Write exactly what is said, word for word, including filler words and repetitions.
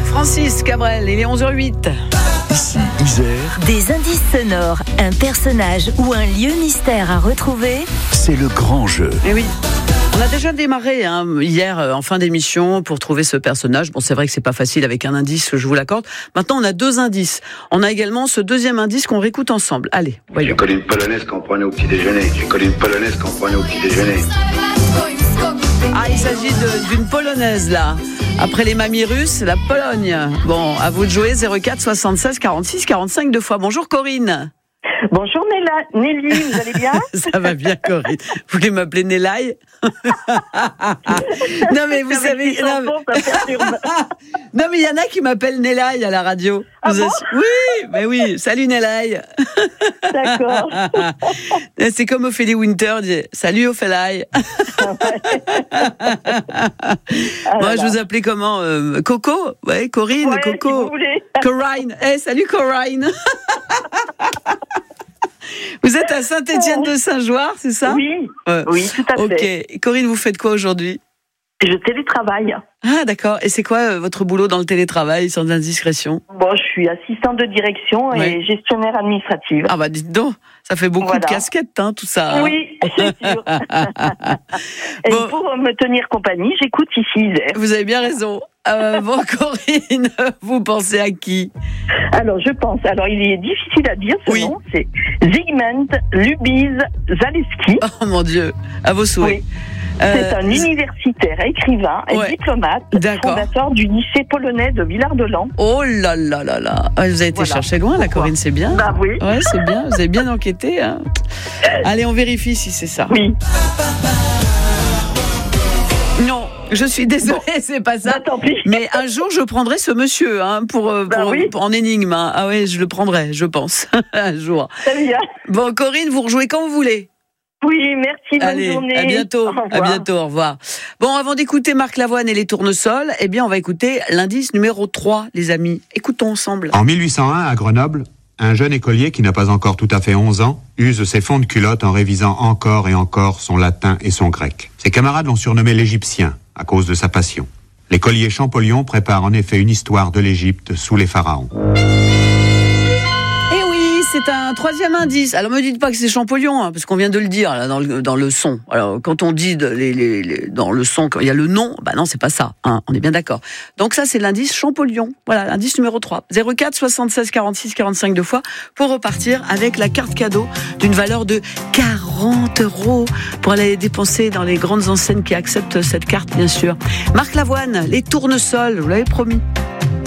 Francis Cabrel, il est onze heures zéro huit. Ici, Isère. Des indices sonores, un personnage ou un lieu mystère à retrouver. C'est le grand jeu. Eh oui. On a déjà démarré hein, hier en fin d'émission pour trouver ce personnage. Bon, c'est vrai que c'est pas facile avec un indice, je vous l'accorde. Maintenant, on a deux indices. On a également ce deuxième indice qu'on réécoute ensemble. Allez, voyons. J'ai connu une polonaise qu'on prenait au petit déjeuner. J'ai connu une polonaise qu'on prenait au petit déjeuner. Ah, il s'agit de, d'une polonaise là. Après les mamies russes, la Pologne. Bon, à vous de jouer. zéro quatre soixante-seize quarante-six quarante-cinq deux fois. Bonjour Corinne. Bonjour Néla, Nelly, vous allez bien? Ça va bien Corinne. Vous voulez m'appeler Nélaï? Non mais vous savez, non mais... non mais il y en a qui m'appellent Nélaï à la radio. Ah vous bon assu... Oui, mais oui. Salut Nélaï. D'accord. C'est comme Ophélie Winter dit salut Ophélie. Ah Moi je vous appelais comment euh, Coco, ouais, Corinne, ouais, Coco, si vous voulez. Corinne. Eh hey, salut Corinne. Vous êtes à Saint-Étienne-de-Saint-Joire, c'est ça? Oui, ouais. Oui, tout à okay. fait. Ok. Corinne, vous faites quoi aujourd'hui? Je télétravaille. Ah, d'accord. Et c'est quoi euh, votre boulot dans le télétravail, sans indiscrétion? Bon, je suis assistante de direction et ouais. gestionnaire administrative. Ah bah dites donc, ça fait beaucoup voilà. de casquettes, hein, tout ça. Hein. Oui, c'est sûr. Et bon. Pour me tenir compagnie, j'écoute ici Isère. Vous avez bien raison. Euh, bon, Corinne, vous pensez à qui? Alors, je pense, alors il est difficile à dire ce oui. nom, c'est Zygmunt Lubisz Zaleski. Oh mon Dieu, à vos souhaits. Oui. C'est euh, un universitaire, écrivain et ouais. diplomate, D'accord. fondateur du lycée polonais de Villard-de-Lans. Oh là là là là. Vous avez été voilà. chercher loin, la Corinne, c'est bien. Bah oui. Ouais, c'est bien. Vous avez bien enquêté. Hein. Allez, on vérifie si c'est ça. Oui. Non, je suis désolée, bon. c'est pas ça. Bah, tant pis. Mais un jour, je prendrai ce monsieur hein, pour, pour, bah oui. pour en énigme. Hein. Ah oui, je le prendrai, je pense. un jour. Très bien. Bon, Corinne, vous rejouez quand vous voulez. Oui, merci, bonne Allez, journée. à bientôt, à bientôt, au revoir. Bon, avant d'écouter Marc Lavoine et les Tournesols, eh bien, on va écouter l'indice numéro trois, les amis. Écoutons ensemble. En mille huit cent un, à Grenoble, un jeune écolier qui n'a pas encore tout à fait onze ans use ses fonds de culotte en révisant encore et encore son latin et son grec. Ses camarades l'ont surnommé l'Égyptien, à cause de sa passion. L'écolier Champollion prépare en effet une histoire de l'Égypte sous les pharaons. C'est un troisième indice. Alors, me dites pas que c'est Champollion, hein, parce qu'on vient de le dire là, dans, le, dans le son. Alors, quand on dit de, les, les, les, dans le son, quand il y a le nom, bah non, c'est pas ça. Hein, on est bien d'accord. Donc ça, c'est l'indice Champollion. Voilà, l'indice numéro trois. zéro quatre soixante-seize quarante-six quarante-cinq deux fois pour repartir avec la carte cadeau d'une valeur de quarante euros pour aller dépenser dans les grandes enseignes qui acceptent cette carte, bien sûr. Marc Lavoine, les Tournesols, vous l'avez promis.